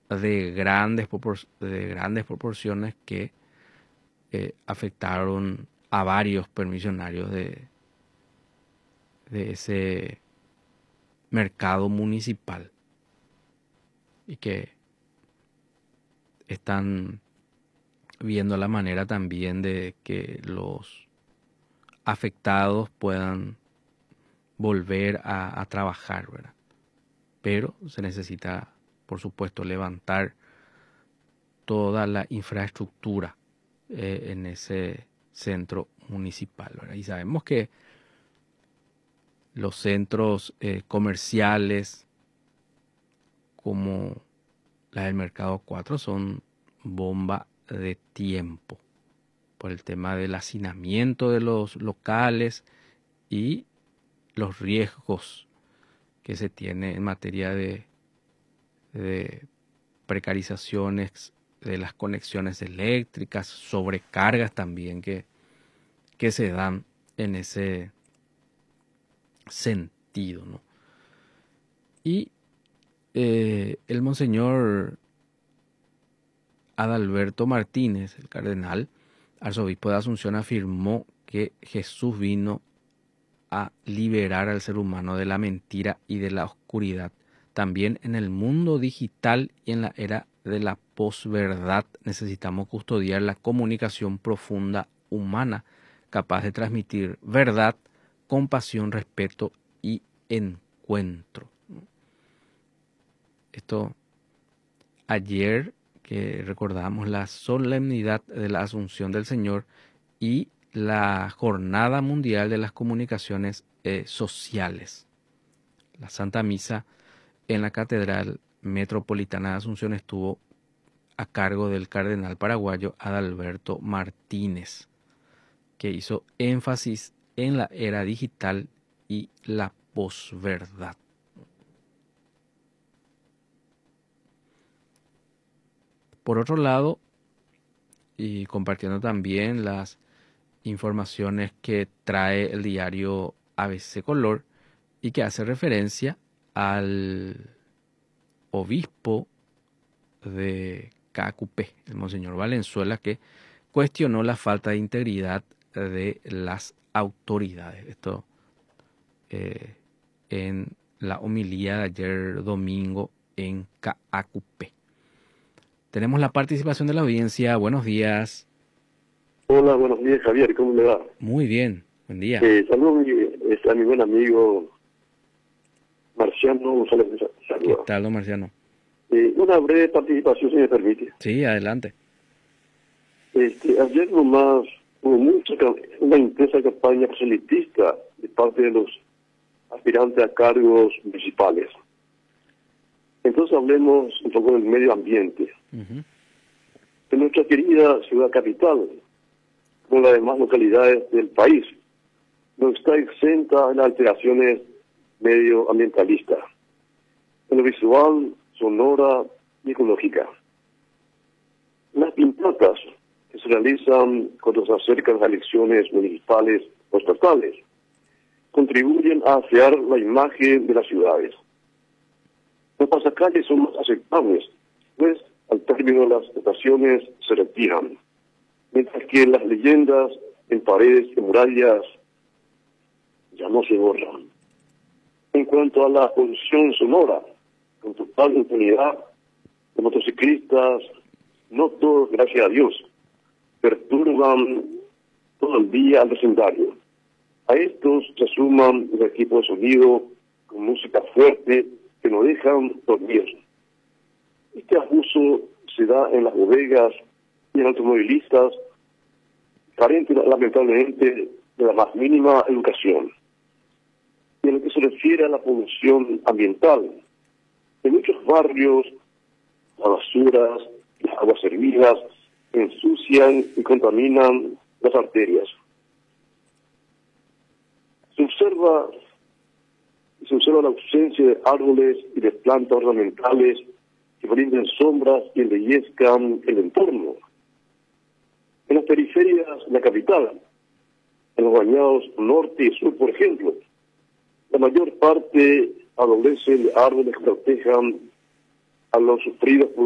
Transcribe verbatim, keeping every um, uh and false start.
de grandes, propor- de grandes proporciones que eh, afectaron a varios permisionarios de, de ese mercado municipal y que están viendo la manera también de que los afectados puedan volver a, a trabajar, ¿verdad? Pero se necesita, por supuesto, levantar toda la infraestructura eh, en ese centro municipal, ¿verdad? Y sabemos que los centros eh, comerciales como la del Mercado cuatro son bomba de tiempo por el tema del hacinamiento de los locales y los riesgos que se tiene en materia de, de precarizaciones de las conexiones eléctricas, sobrecargas también que, que se dan en ese sentido, ¿no? Y eh, el monseñor Adalberto Martínez, el cardenal, arzobispo de Asunción, afirmó que Jesús vino a liberar al ser humano de la mentira y de la oscuridad. También en el mundo digital y en la era de la posverdad necesitamos custodiar la comunicación profunda humana, capaz de transmitir verdad, compasión, respeto y encuentro. Esto ayer que recordamos la solemnidad de la Asunción del Señor y la Jornada Mundial de las Comunicaciones eh, Sociales. La Santa Misa en la Catedral Metropolitana de Asunción estuvo a cargo del cardenal paraguayo Adalberto Martínez, que hizo énfasis en la era digital y la posverdad. Por otro lado, y compartiendo también las informaciones que trae el diario A B C Color y que hace referencia al obispo de Cacupé, el monseñor Valenzuela, que cuestionó la falta de integridad de las autoridades. Esto eh, en la homilía de ayer domingo en Cacupé. Tenemos la participación de la audiencia. Buenos días. Hola, buenos días, Javier, ¿cómo le va? Muy bien, buen día. Eh, saludo a mi, a mi buen amigo Marciano González. ¿Qué tal, don Marciano? Eh, una breve participación, si me permite. Sí, adelante. Este, ayer nomás hubo mucha, una intensa campaña proselitista de parte de los aspirantes a cargos municipales. Entonces hablemos un poco del medio ambiente. Uh-huh. En nuestra querida ciudad capital, como las demás localidades del país, no está exenta de las alteraciones medioambientalistas, en lo visual, sonora y ecológica. Las pintatas que se realizan cuando se acercan las elecciones municipales o estatales contribuyen a afear la imagen de las ciudades. Los pasacalles son más aceptables, pues al término de las estaciones se retiran, mientras que las leyendas en paredes y murallas ya no se borran. En cuanto a la polución sonora, con total impunidad, los motociclistas, no todos, gracias a Dios, perturban todo el día al vecindario. A estos se suman los equipos de sonido con música fuerte que no dejan dormir. Este abuso se da en las bodegas y en automovilistas, carentes lamentablemente de la más mínima educación. Y en lo que se refiere a la polución ambiental, en muchos barrios las basuras, las aguas servidas ensucian y contaminan las arterias. Se observa, se observa la ausencia de árboles y de plantas ornamentales que brinden sombras y embellezcan el entorno. En las periferias de la capital, en los bañados norte y sur, por ejemplo, la mayor parte adolece de árboles que protejan a los sufridos por